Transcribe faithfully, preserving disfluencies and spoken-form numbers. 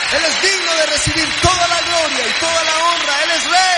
Él es digno de recibir toda la gloria y toda la honra. Él es Rey.